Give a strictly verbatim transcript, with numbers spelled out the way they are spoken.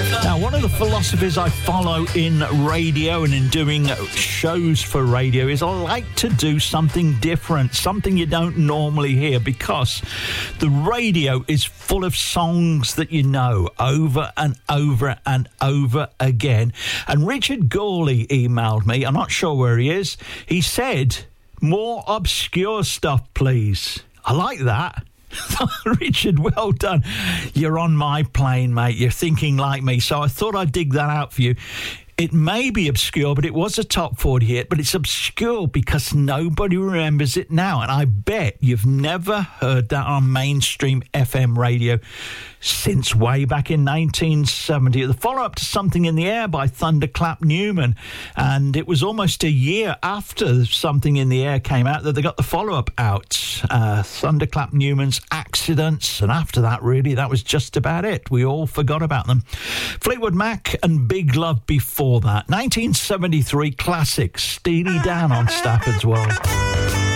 Now, one of the philosophies I follow in radio and in doing shows for radio is I like to do something different, something you don't normally hear, because the radio is full of songs that you know over and over and over again. And Richard Gawley emailed me. I'm not sure where he is. He said, more obscure stuff, please. I like that. Richard, well done. You're on my plane, mate. You're thinking like me. So I thought I'd dig that out for you. It may be obscure, but it was a top forty hit, but it's obscure because nobody remembers it now. And I bet you've never heard that on mainstream F M radio since way back in nineteen seventy. The follow-up to Something in the Air by Thunderclap Newman. And it was almost a year after Something in the Air came out that they got the follow-up out. Uh, Thunderclap Newman's Accidents. And after that, really, that was just about it. We all forgot about them. Fleetwood Mac and Big Love before that. nineteen seventy-three classic, Steely Dan on Stafford's World.